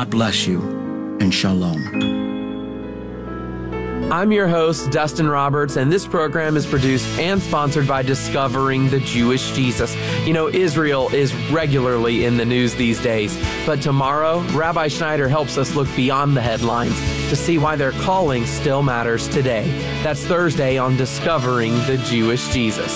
God bless you, and shalom. I'm your host, Dustin Roberts, and this program is produced and sponsored by Discovering the Jewish Jesus. You know, Israel is regularly in the news these days, but tomorrow, Rabbi Schneider helps us look beyond the headlines to see why their calling still matters today. That's Thursday on Discovering the Jewish Jesus.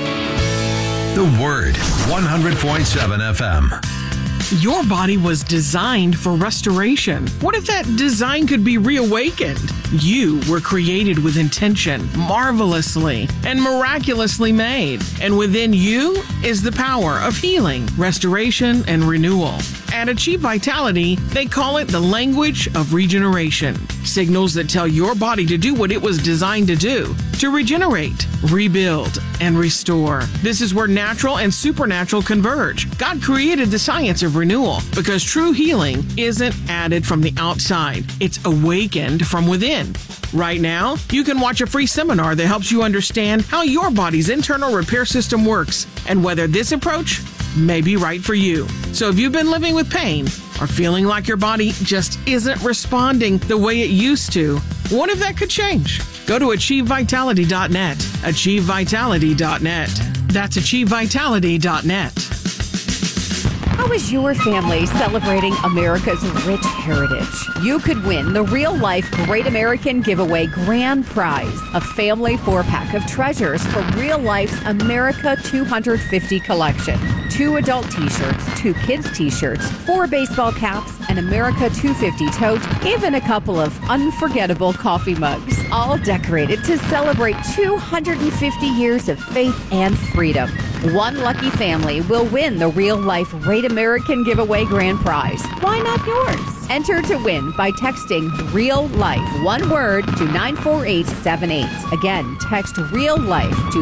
The Word, 100.7 FM. Your body was designed for restoration. What if that design could be reawakened? You were created with intention, marvelously and miraculously made. And within you is the power of healing, restoration, and renewal. At Achieve Vitality, they call it the language of regeneration. Signals that tell your body to do what it was designed to do, to regenerate, rebuild, and restore. This is where natural and supernatural converge. God created the science of renewal because true healing isn't added from the outside. It's awakened from within. Right now, you can watch a free seminar that helps you understand how your body's internal repair system works and whether this approach may be right for you. So if you've been living with pain or feeling like your body just isn't responding the way it used to, what if that could change? Go to AchieveVitality.net. AchieveVitality.net. That's AchieveVitality.net. How is your family celebrating America's rich heritage? You could win the real-life Great American Giveaway Grand Prize, a family 4-pack of treasures for Real Life's America 250 collection. 2 adult t-shirts, 2 kids t-shirts, 4 baseball caps, an America 250 tote, even a couple of unforgettable coffee mugs, all decorated to celebrate 250 years of faith and freedom. One lucky family will win the Real Life Great American Giveaway Grand Prize. Why not yours? Enter to win by texting Real Life, one word, to 94878. Again, text Real Life to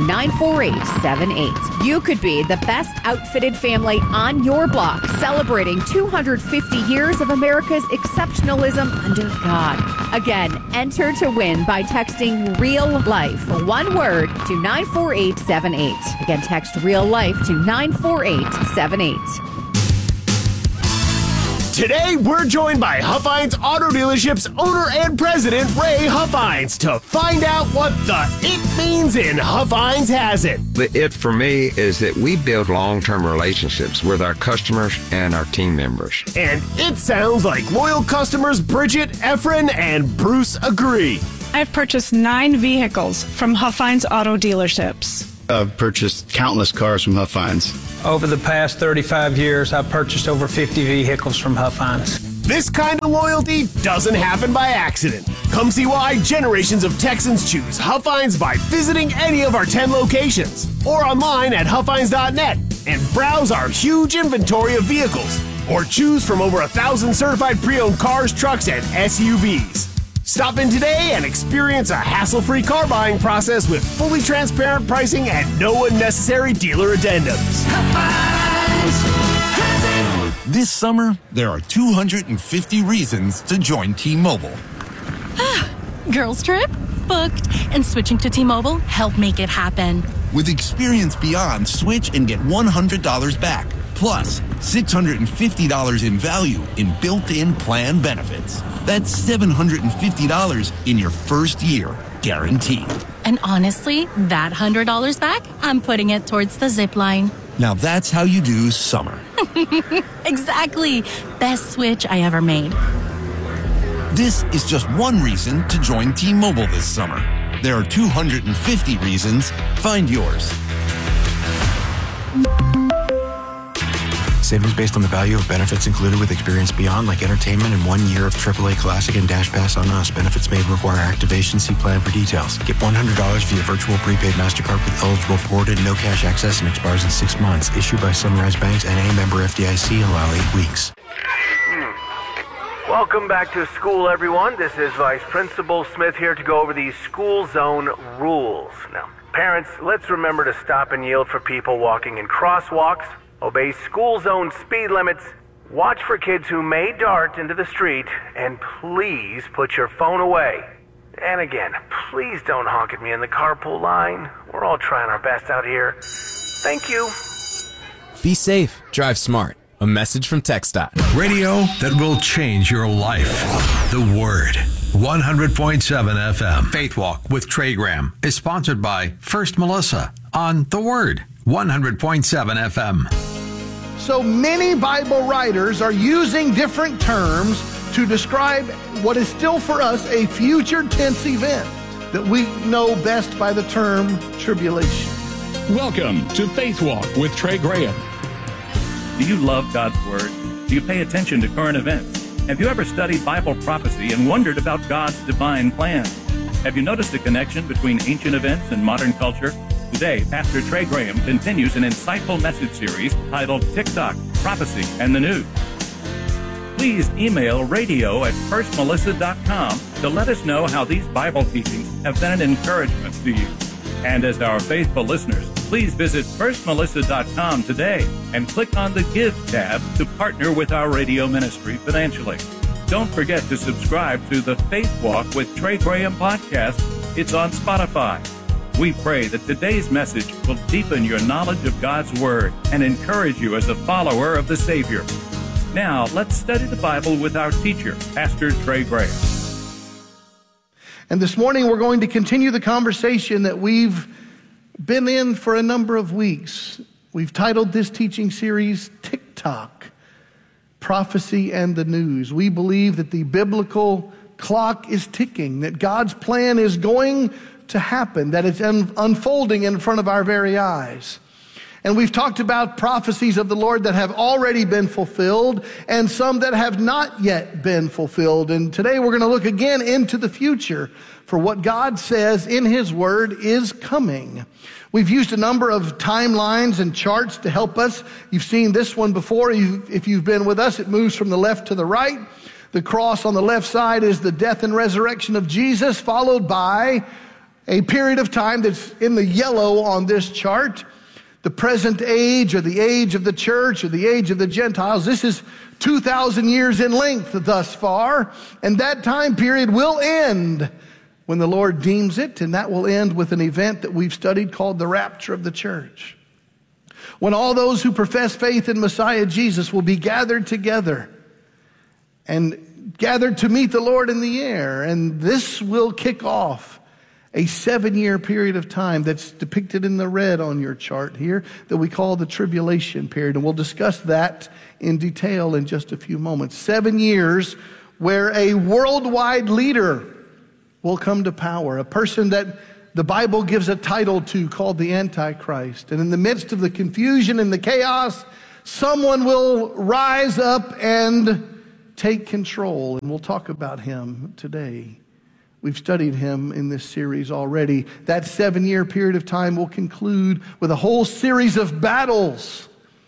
94878. You could be the best outfitted family on your block, celebrating 250 years of America's exceptionalism under God. Again, enter to win by texting Real Life, one word, to 94878. Again, text Real Life to 94878. Today, we're joined by Huffines Auto Dealership's owner and president, Ray Huffines, to find out what the it means in Huffines Has It. The it for me is that we build long-term relationships with our customers and our team members. And it sounds like loyal customers Bridget, Efren, and Bruce agree. I've purchased 9 vehicles from Huffines Auto Dealerships. I've purchased countless cars from Huffines. Over the past 35 years, I've purchased over 50 vehicles from Huffines. This kind of loyalty doesn't happen by accident. Come see why generations of Texans choose Huffines by visiting any of our 10 locations or online at Huffines.net and browse our huge inventory of vehicles or choose from over 1,000 certified pre-owned cars, trucks, and SUVs. Stop in today and experience a hassle-free car buying process with fully transparent pricing and no unnecessary dealer addendums. This summer, there are 250 reasons to join T-Mobile. Girls trip? Booked. And switching to T-Mobile helped make it happen. With Experience Beyond, switch and get $100 back. Plus, $650 in value in built-in plan benefits. That's $750 in your first year, guaranteed. And honestly, that $100 back, I'm putting it towards the zip line. Now that's how you do summer. Exactly. Best switch I ever made. This is just one reason to join T-Mobile this summer. There are 250 reasons. Find yours. Savings based on the value of benefits included with Experience Beyond, like entertainment and 1 year of AAA Classic and Dash Pass on us. Benefits may require activation. See plan for details. Get $100 via virtual prepaid MasterCard with eligible port and no cash access and expires in 6 months. Issued by Sunrise Banks and a member FDIC. Allow 8 weeks. Welcome back to school, everyone. This is Vice Principal Smith here to go over these school zone rules. Now, parents, let's remember to stop and yield for people walking in crosswalks. Obey school zone speed limits, watch for kids who may dart into the street, and please put your phone away. And again, please don't honk at me in the carpool line. We're all trying our best out here. Thank you. Be safe, drive smart. A message from TxDOT. Radio that will change your life. The Word. 100.7 FM. Faith Walk with Trey Graham is sponsored by First Melissa on The Word. 100.7 FM. So many Bible writers are using different terms to describe what is still for us a future tense event that we know best by the term tribulation. Welcome to Faith Walk with Trey Graham. Do you love God's Word? Do you pay attention to current events? Have you ever studied Bible prophecy and wondered about God's divine plan? Have you noticed a connection between ancient events and modern culture? Today, Pastor Trey Graham continues an insightful message series titled TikTok, Prophecy, and the News. Please email radio@firstmelissa.com to let us know how these Bible teachings have been an encouragement to you. And as our faithful listeners, please visit firstmelissa.com today and click on the Give tab to partner with our radio ministry financially. Don't forget to subscribe to the Faith Walk with Trey Graham podcast. It's on Spotify. We pray that today's message will deepen your knowledge of God's Word and encourage you as a follower of the Savior. Now, let's study the Bible with our teacher, Pastor Trey Graham. And this morning we're going to continue the conversation that we've been in for a number of weeks. We've titled this teaching series, TikTok, Prophecy and the News. We believe that the biblical clock is ticking, that God's plan is going to happen, that it's unfolding in front of our very eyes. And we've talked about prophecies of the Lord that have already been fulfilled and some that have not yet been fulfilled. And today we're going to look again into the future for what God says in His Word is coming. We've used a number of timelines and charts to help us. You've seen this one before. If you've been with us, it moves from the left to the right. The cross on the left side is the death and resurrection of Jesus, followed by a period of time that's in the yellow on this chart, the present age or the age of the church or the age of the Gentiles. This is 2,000 years in length thus far, and that time period will end when the Lord deems it, and that will end with an event that we've studied called the rapture of the church, when all those who profess faith in Messiah Jesus will be gathered together and gathered to meet the Lord in the air, and this will kick off a 7-year period of time that's depicted in the red on your chart here that we call the tribulation period. And we'll discuss that in detail in just a few moments. 7 years where a worldwide leader will come to power, a person that the Bible gives a title to called the Antichrist. And in the midst of the confusion and the chaos, someone will rise up and take control. And we'll talk about him today. We've studied him in this series already. That 7-year period of time will conclude with a whole series of battles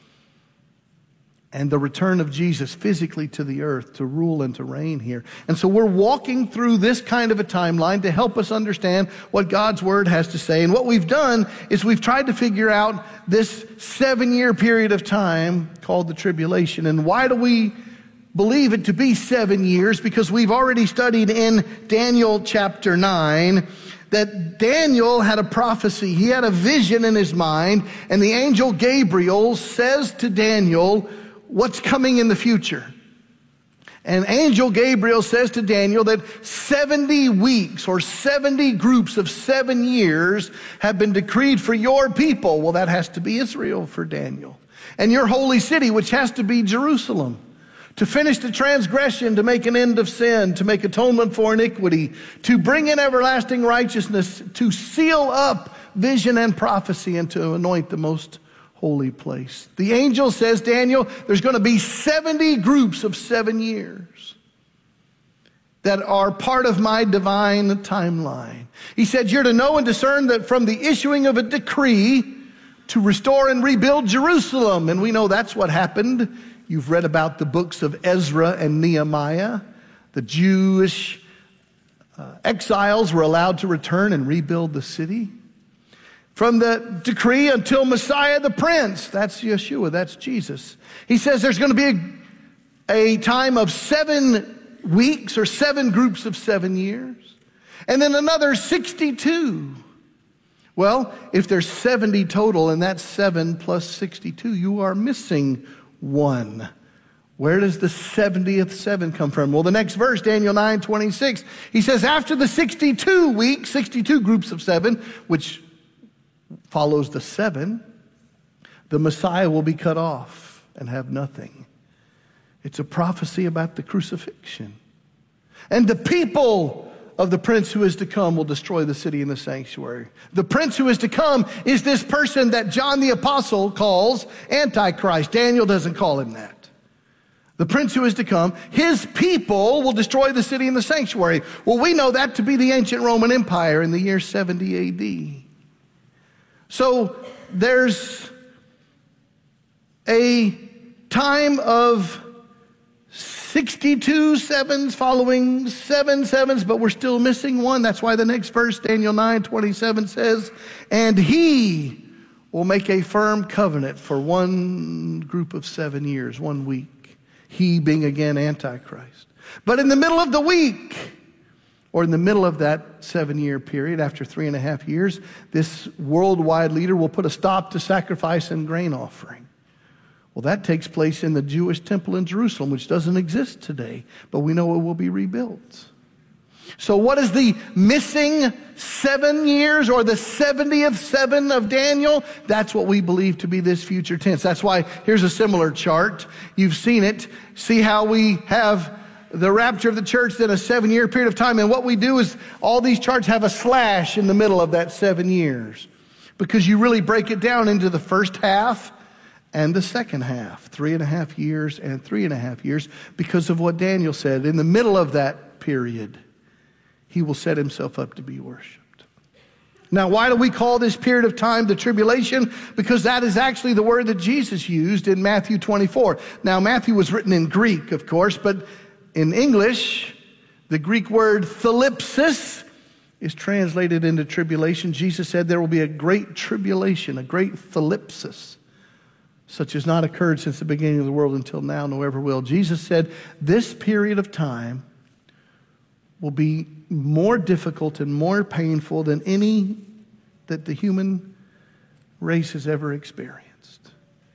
and the return of Jesus physically to the earth to rule and to reign here. And so we're walking through this kind of a timeline to help us understand what God's Word has to say. And what we've done is we've tried to figure out this 7-year period of time called the tribulation. And why do we believe it to be 7 years? Because we've already studied in Daniel chapter 9 that Daniel had a prophecy. He had a vision in his mind, and the angel Gabriel says to Daniel what's coming in the future. And angel Gabriel says to Daniel that 70 weeks or 70 groups of 7 years have been decreed for your people. Well, that has to be Israel for Daniel. And your holy city, which has to be Jerusalem, to finish the transgression, to make an end of sin, to make atonement for iniquity, to bring in everlasting righteousness, to seal up vision and prophecy, and to anoint the most holy place. The angel says, Daniel, there's going to be 70 groups of 7 years that are part of my divine timeline. He said, you're to know and discern that from the issuing of a decree to restore and rebuild Jerusalem. And we know that's what happened. You've read about the books of Ezra and Nehemiah. The Jewish exiles were allowed to return and rebuild the city. From the decree until Messiah the Prince, that's Yeshua, that's Jesus. He says there's going to be a time of 7 weeks or 7 groups of 7 years. And then another 62. Well, if there's 70 total and that's 7 plus 62, you are missing one. Where does the 70th seven come from? Well, the next verse, Daniel 9:26, he says, after the 62 weeks, 62 groups of seven, which follows the seven, the Messiah will be cut off and have nothing. It's a prophecy about the crucifixion. And the people of the prince who is to come will destroy the city and the sanctuary. The prince who is to come is this person that John the Apostle calls Antichrist. Daniel doesn't call him that. The prince who is to come, his people will destroy the city and the sanctuary. Well, we know that to be the ancient Roman Empire in the year 70 AD. So there's a time of 62 sevens following 7 sevens, but we're still missing one. That's why the next verse, Daniel 9:27 says, and he will make a firm covenant for one group of 7 years, 1 week. He being again Antichrist. But in the middle of the week, or in the middle of that 7-year period, after 3.5 years, this worldwide leader will put a stop to sacrifice and grain offering. Well, that takes place in the Jewish temple in Jerusalem, which doesn't exist today, but we know it will be rebuilt. So what is the missing 7 years, or the 70th seven of Daniel? That's what we believe to be this future tense. That's why here's a similar chart. You've seen it. See how we have the rapture of the church, then a 7-year period of time. And what we do is all these charts have a slash in the middle of that 7 years, because you really break it down into the first half and the second half, 3.5 years and 3.5 years, because of what Daniel said. In the middle of that period, he will set himself up to be worshiped. Now, why do we call this period of time the tribulation? Because that is actually the word that Jesus used in Matthew 24. Now, Matthew was written in Greek, of course, but in English, the Greek word thalipsis is translated into tribulation. Jesus said there will be a great tribulation, a great thalipsis, such as not occurred since the beginning of the world until now, nor ever will. Jesus said this period of time will be more difficult and more painful than any that the human race has ever experienced.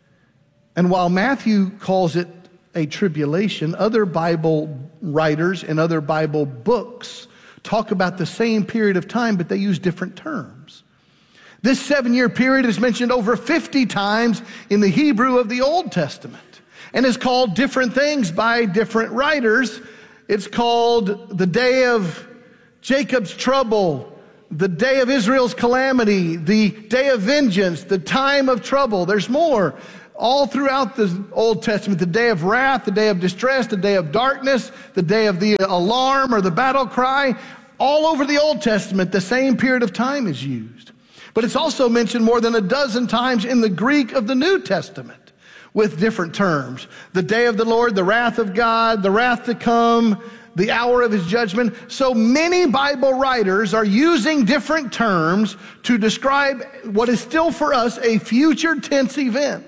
And while Matthew calls it a tribulation, other Bible writers and other Bible books talk about the same period of time, but they use different terms. This 7-year period is mentioned over 50 times in the Hebrew of the Old Testament and is called different things by different writers. It's called the day of Jacob's trouble, the day of Israel's calamity, the day of vengeance, the time of trouble. There's more. All throughout the Old Testament, the day of wrath, the day of distress, the day of darkness, the day of the alarm or the battle cry. All over the Old Testament, the same period of time is used. But it's also mentioned more than a dozen times in the Greek of the New Testament with different terms. The day of the Lord, the wrath of God, the wrath to come, the hour of his judgment. So many Bible writers are using different terms to describe what is still for us a future tense event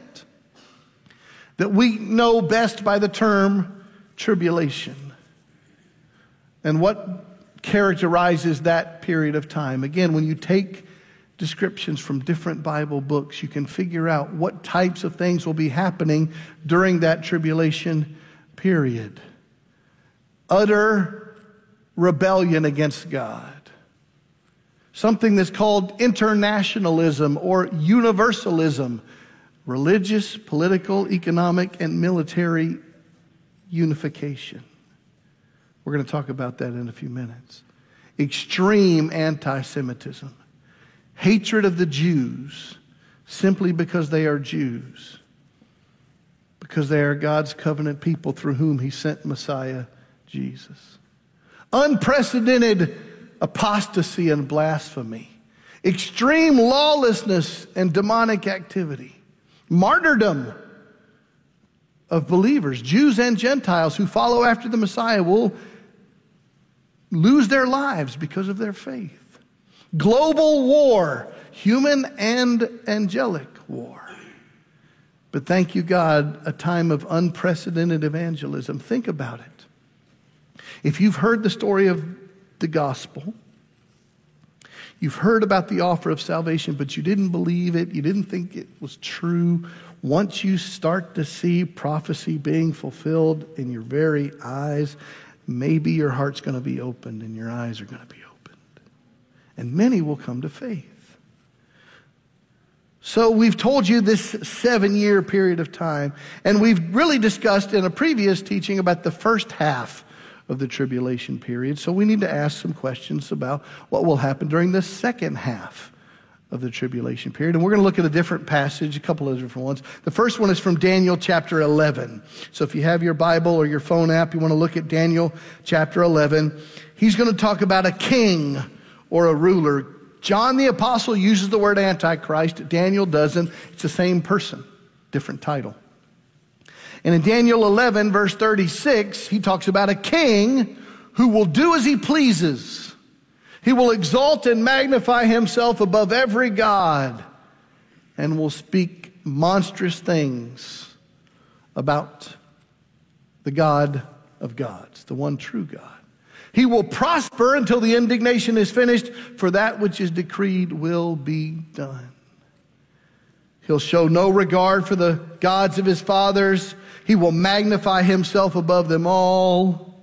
that we know best by the term tribulation. And what characterizes that period of time? Again, when you take descriptions from different Bible books, you can figure out what types of things will be happening during that tribulation period. Utter rebellion against God. Something that's called internationalism or universalism. Religious, political, economic, and military unification. We're going to talk about that in a few minutes. Extreme anti-Semitism. Hatred of the Jews simply because they are Jews. Because they are God's covenant people through whom he sent Messiah Jesus. Unprecedented apostasy and blasphemy. Extreme lawlessness and demonic activity. Martyrdom of believers, Jews and Gentiles who follow after the Messiah will lose their lives because of their faith. Global war, human and angelic war. But thank you, God, a time of unprecedented evangelism. Think about it. If you've heard the story of the gospel, you've heard about the offer of salvation, but you didn't believe it, you didn't think it was true, once you start to see prophecy being fulfilled in your very eyes, maybe your heart's going to be opened and your eyes are going to be opened. And many will come to faith. So we've told you this 7-year period of time, and we've really discussed in a previous teaching about the first half of the tribulation period. So we need to ask some questions about what will happen during the second half of the tribulation period. And we're going to look at a different passage, a couple of different ones. The first one is from Daniel chapter 11. So if you have your Bible or your phone app, you want to look at Daniel chapter 11. He's going to talk about a king or a ruler. John the Apostle uses the word Antichrist. Daniel doesn't. It's the same person, different title. And in Daniel 11, verse 36, he talks about a king who will do as he pleases. He will exalt and magnify himself above every god and will speak monstrous things about the God of gods, the one true God. He will prosper until the indignation is finished, for that which is decreed will be done. He'll show no regard for the gods of his fathers. He will magnify himself above them all.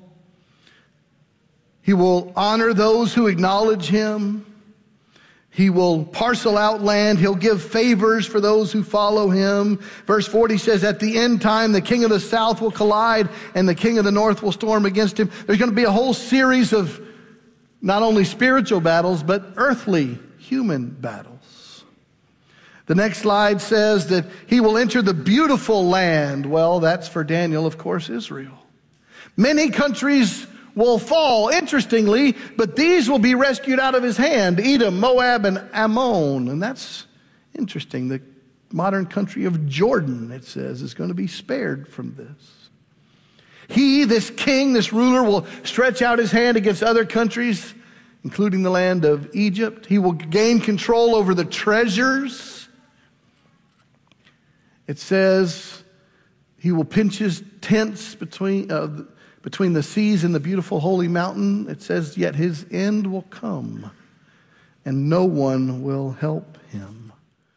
He will honor those who acknowledge him. He will parcel out land. He'll give favors for those who follow him. Verse 40 says, at the end time, the king of the south will collide and the king of the north will storm against him. There's going to be a whole series of not only spiritual battles, but earthly, human battles. The next slide says that he will enter the beautiful land. Well, that's for Daniel, of course, Israel. Many countries will fall, interestingly, but these will be rescued out of his hand. Edom, Moab, and Ammon. And that's interesting. The modern country of Jordan, it says, is going to be spared from this. He, this king, this ruler, will stretch out his hand against other countries, including the land of Egypt. He will gain control over the treasures. It says he will pinch his tents between the seas and the beautiful holy mountain. It says, yet his end will come, and no one will help him.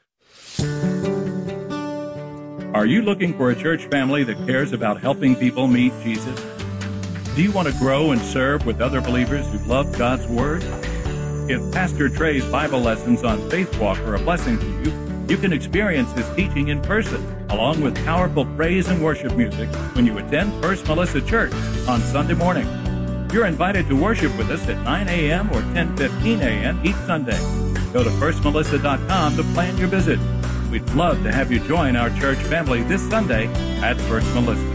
Are you looking for a church family that cares about helping people meet Jesus? Do you want to grow and serve with other believers who love God's Word? If Pastor Trey's Bible lessons on Faith Walk are a blessing to you, you can experience his teaching in person, along with powerful praise and worship music when you attend First Melissa Church on Sunday morning. You're invited to worship with us at 9 a.m. or 10:15 a.m. each Sunday. Go to firstmelissa.com to plan your visit. We'd love to have you join our church family this Sunday at First Melissa.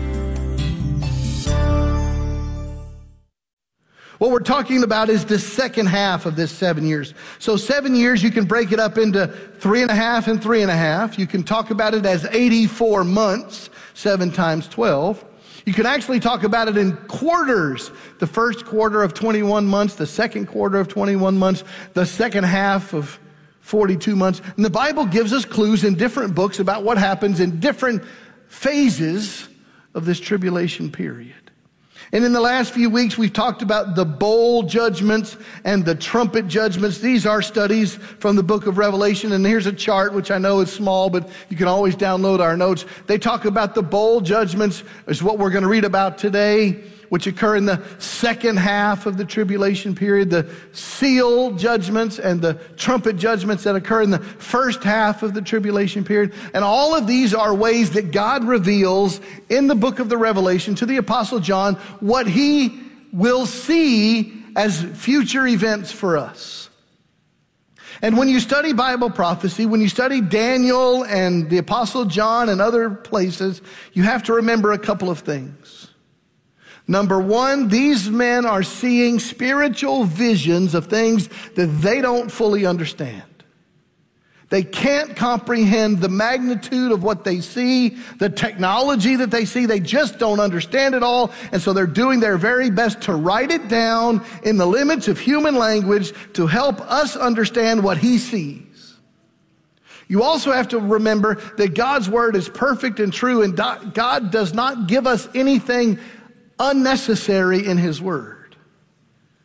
What we're talking about is the second half of this 7 years. So 7 years, you can break it up into 3.5 and 3.5. You can talk about it as 84 months, 7 times 12. You can actually talk about it in quarters. The first quarter of 21 months, the second quarter of 21 months, the second half of 42 months. And the Bible gives us clues in different books about what happens in different phases of this tribulation period. And in the last few weeks, we've talked about the bowl judgments and the trumpet judgments. These are studies from the book of Revelation. And here's a chart, which I know is small, but you can always download our notes. They talk about the bowl judgments, is what we're going to read about today, which occur in the second half of the tribulation period, the seal judgments and the trumpet judgments that occur in the first half of the tribulation period. And all of these are ways that God reveals in the book of the Revelation to the Apostle John what he will see as future events for us. And when you study Bible prophecy, when you study Daniel and the Apostle John and other places, you have to remember a couple of things. Number one, these men are seeing spiritual visions of things that they don't fully understand. They can't comprehend the magnitude of what they see, the technology that they see. They just don't understand it all. And so they're doing their very best to write it down in the limits of human language to help us understand what he sees. You also have to remember that God's word is perfect and true, and God does not give us anything unnecessary in his word.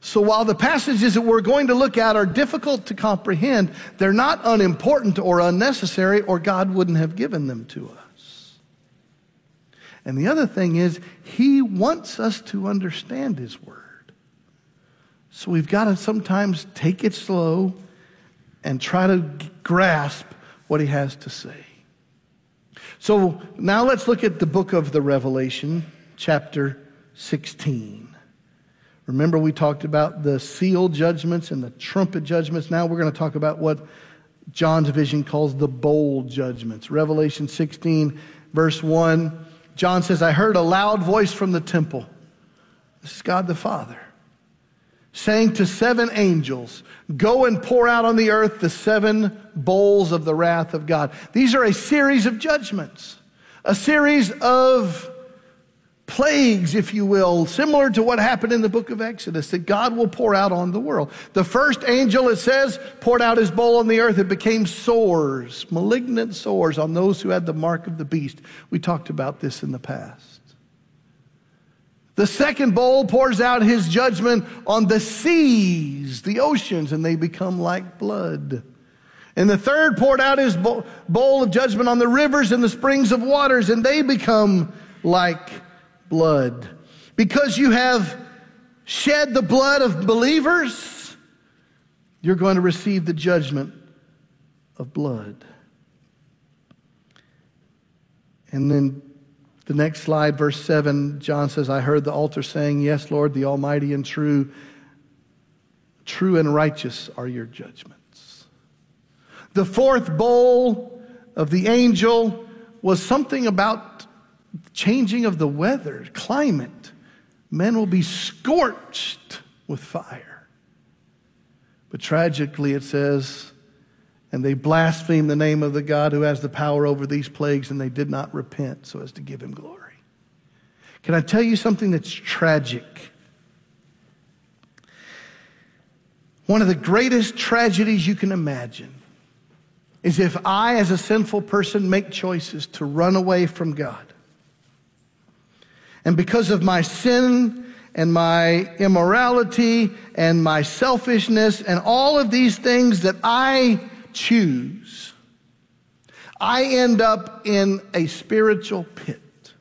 So while the passages that we're going to look at are difficult to comprehend, they're not unimportant or unnecessary, or God wouldn't have given them to us. And the other thing is, he wants us to understand his word. So we've got to sometimes take it slow and try to grasp what he has to say. So now let's look at the book of the Revelation, chapter 16. Remember, we talked about the seal judgments and the trumpet judgments. Now we're going to talk about what John's vision calls the bowl judgments. Revelation 16, verse 1, John says, I heard a loud voice from the temple. This is God the Father, saying to 7 angels, go and pour out on the earth the 7 bowls of the wrath of God. These are a series of judgments, a series of plagues, if you will, similar to what happened in the book of Exodus, that God will pour out on the world. The first angel, it says, poured out his bowl on the earth. It became sores, malignant sores on those who had the mark of the beast. We talked about this in the past. The second bowl pours out his judgment on the seas, the oceans, and they become like blood. And the third poured out his bowl of judgment on the rivers and the springs of waters, and they become like blood. Because you have shed the blood of believers, you're going to receive the judgment of blood. And then the next slide, verse 7, John says, I heard the altar saying, yes, Lord, the Almighty and true and righteous are your judgments. The fourth bowl of the angel was something about changing of the weather, climate. Men will be scorched with fire. But tragically it says, and they blasphemed the name of the God who has the power over these plagues, and they did not repent so as to give him glory. Can I tell you something that's tragic? One of the greatest tragedies you can imagine is if I, as a sinful person, make choices to run away from God. And because of my sin and my immorality and my selfishness and all of these things that I choose, I end up in a spiritual pit.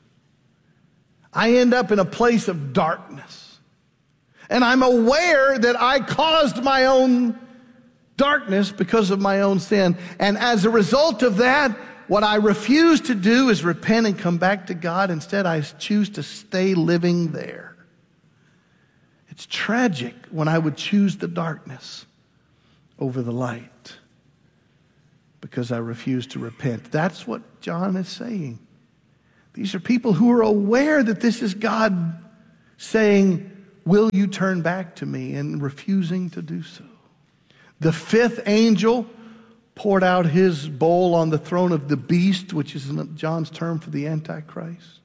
I end up in a place of darkness. And I'm aware that I caused my own darkness because of my own sin. And as a result of that, what I refuse to do is repent and come back to God. Instead, I choose to stay living there. It's tragic when I would choose the darkness over the light because I refuse to repent. That's what John is saying. These are people who are aware that this is God saying, will you turn back to me, and refusing to do so. The fifth angel poured out his bowl on the throne of the beast, which is John's term for the Antichrist.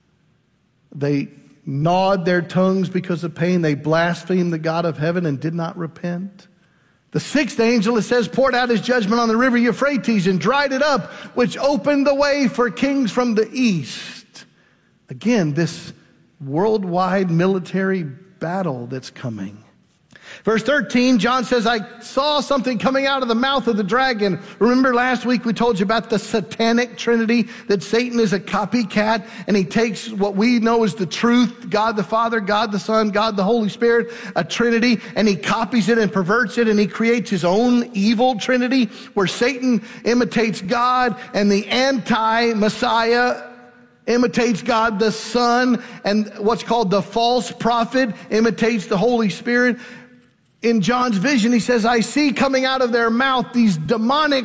They gnawed their tongues because of pain. They blasphemed the God of heaven and did not repent. The sixth angel, it says, poured out his judgment on the river Euphrates and dried it up, which opened the way for kings from the east. Again, this worldwide military battle that's coming. Verse 13, John says, I saw something coming out of the mouth of the dragon. Remember last week we told you about the satanic trinity, that Satan is a copycat, and he takes what we know as the truth, God the Father, God the Son, God the Holy Spirit, a trinity, and he copies it and perverts it, and he creates his own evil trinity where Satan imitates God and the anti-Messiah imitates God the Son, and what's called the false prophet imitates the Holy Spirit. In John's vision, he says, I see coming out of their mouth these demonic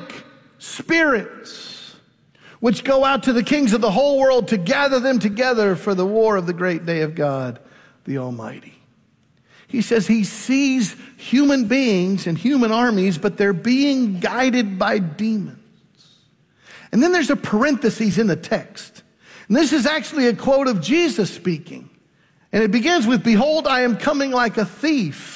spirits, which go out to the kings of the whole world to gather them together for the war of the great day of God, the Almighty. He says he sees human beings and human armies, but they're being guided by demons. And then there's a parenthesis in the text. And this is actually a quote of Jesus speaking. And it begins with, behold, I am coming like a thief.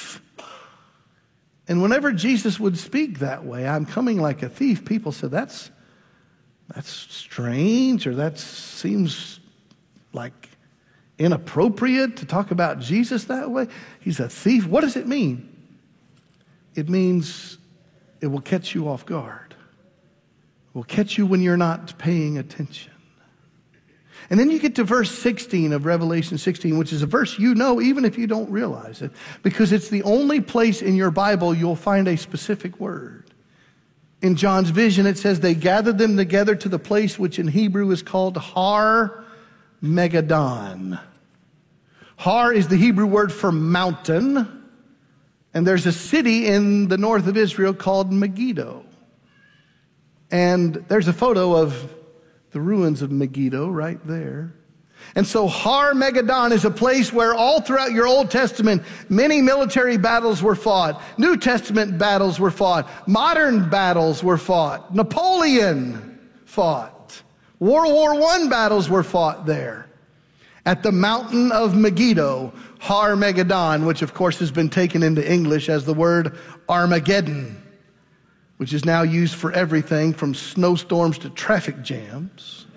And whenever Jesus would speak that way, I'm coming like a thief, people said, that's strange, or that seems like inappropriate to talk about Jesus that way? He's a thief. What does it mean? It means it will catch you off guard. It will catch you when you're not paying attention. And then you get to verse 16 of Revelation 16, which is a verse you know even if you don't realize it, because it's the only place in your Bible you'll find a specific word. In John's vision, it says they gathered them together to the place which in Hebrew is called Har Megaddon. Har is the Hebrew word for mountain. And there's a city in the north of Israel called Megiddo. And there's a photo of the ruins of Megiddo right there. And so Har Megaddon is a place where all throughout your Old Testament, many military battles were fought. New Testament battles were fought. Modern battles were fought. Napoleon fought. World War I battles were fought there. At the mountain of Megiddo, Har Megaddon, which of course has been taken into English as the word Armageddon, which is now used for everything from snowstorms to traffic jams.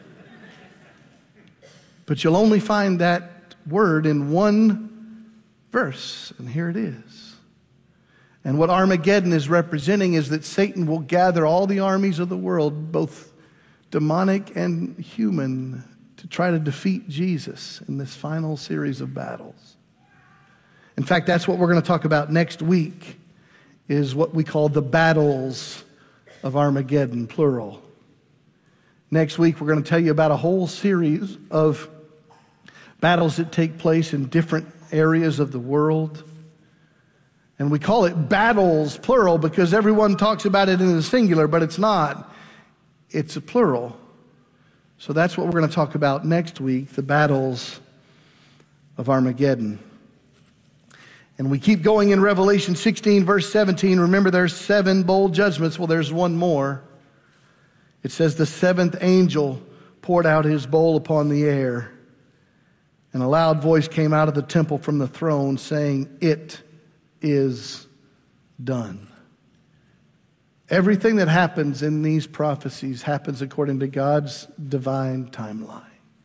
But you'll only find that word in one verse, and here it is. And what Armageddon is representing is that Satan will gather all the armies of the world, both demonic and human, to try to defeat Jesus in this final series of battles. In fact, that's what we're going to talk about next week, is what we call the battles of Armageddon, plural. Next week, we're going to tell you about a whole series of battles that take place in different areas of the world. And we call it battles, plural, because everyone talks about it in the singular, but it's not. It's a plural. So that's what we're going to talk about next week, the battles of Armageddon. And we keep going in Revelation 16, verse 17. Remember, there's 7 bowl judgments. Well, there's one more. It says the 7th angel poured out his bowl upon the air, and a loud voice came out of the temple from the throne saying, "It is done." Everything that happens in these prophecies happens according to God's divine timeline.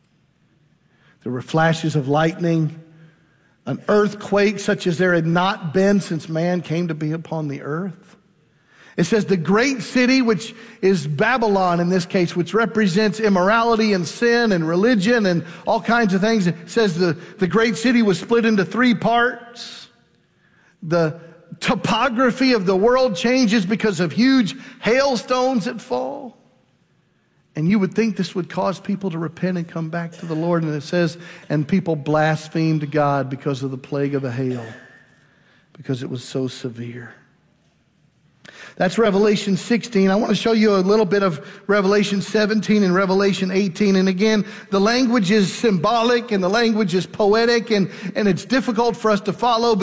There were flashes of lightning, an earthquake such as there had not been since man came to be upon the earth. It says the great city, which is Babylon in this case, which represents immorality and sin and religion and all kinds of things. It says the great city was split into 3 parts. The topography of the world changes because of huge hailstones that fall. And you would think this would cause people to repent and come back to the Lord. And it says, and people blasphemed God because of the plague of the hail, because it was so severe. That's Revelation 16. I want to show you a little bit of Revelation 17 and Revelation 18. And again, the language is symbolic and the language is poetic, and it's difficult for us to follow.